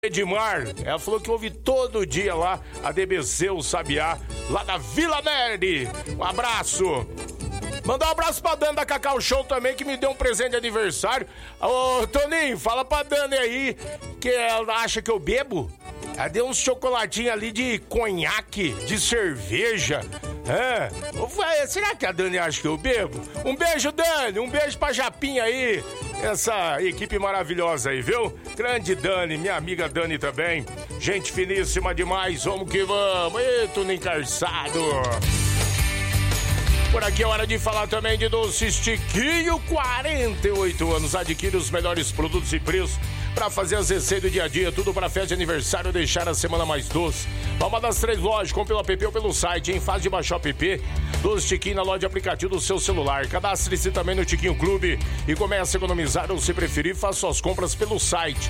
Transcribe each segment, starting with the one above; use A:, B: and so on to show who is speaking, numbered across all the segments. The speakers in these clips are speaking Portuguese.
A: Edmar, ela falou que ouve todo dia lá a DBC, o Sabiá, lá da Vila Verde. Um abraço. Mandar um abraço pra Dani da Cacau Show também, que me deu um presente de aniversário. Ô, Toninho, fala pra Dani aí que ela acha que eu bebo. Ela deu uns chocolatinhos ali de conhaque, de cerveja. Será que a Dani acha que eu bebo? Um beijo, Dani, um beijo pra Japinha aí. Essa equipe maravilhosa aí, viu? Grande Dani, minha amiga Dani também. Gente finíssima demais, vamos que vamos. E tudo encarçado. Por aqui é hora de falar também de Doces Tiquinho, 48 anos. Adquire os melhores produtos e preços para fazer as receitas do dia a dia, tudo para festa de aniversário, deixar a semana mais doce. Uma das 3 lojas, compre pelo app ou pelo site, em fase de baixar o app. Doces Tiquinho na loja de aplicativo do seu celular. Cadastre-se também no Tiquinho Clube e comece a economizar, ou se preferir, faça suas compras pelo site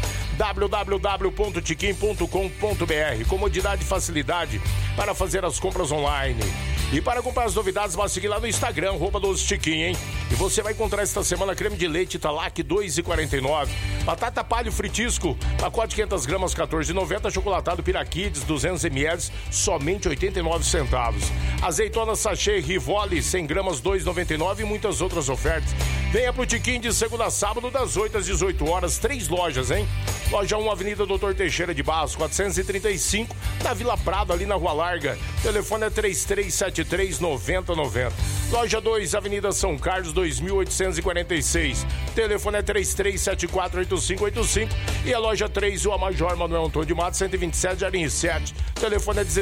A: www.tiquinho.com.br. Comodidade e facilidade para fazer as compras online. E para acompanhar as novidades, vai seguir lá no Instagram, @Doces Tiquinho, hein? E você vai encontrar esta semana creme de leite Italac, R$2,49. Batata palha fritisco, pacote 500 gramas, R$14,90. Chocolatado Piraquides, 200 ml, somente 89 centavos. Azeitona sachê Rivoli, 100 gramas, R$2,99 e muitas outras ofertas. Venha pro Tiquinho de segunda a sábado, das 8 às 18 horas, 3 lojas, hein? Loja 1, Avenida Doutor Teixeira de Barros, 435, na Vila Prado, ali na Rua Larga. Telefone é 3373-9090. Loja 2, Avenida São Carlos, 2846. Telefone é 3374-8585. E a loja 3, Rua Major Manuel Antônio de Matos, 127, Jardim 7. Telefone é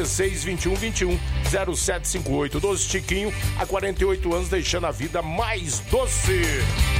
A: 16-21-21-0758. Doce Tiquinho, há 48 anos, deixando a vida mais doce.